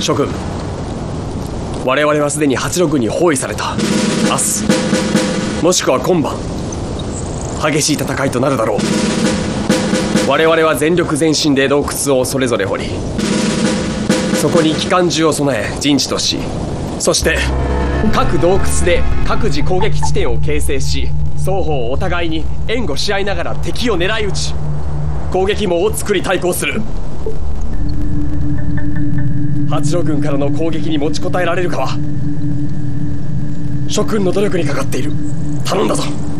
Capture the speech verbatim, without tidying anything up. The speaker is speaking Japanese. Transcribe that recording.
諸君、我々はすでに八郎軍に包囲された。明日もしくは今晩激しい戦いとなるだろう。我々は全力全身で洞窟をそれぞれ掘り、そこに機関銃を備え陣地とし、そして各洞窟で各自攻撃地点を形成し、双方お互いに援護し合いながら敵を狙い撃ち、攻撃網を作り対抗する。八郎軍からの攻撃に持ちこたえられるかは諸君の努力にかかっている。頼んだぞ。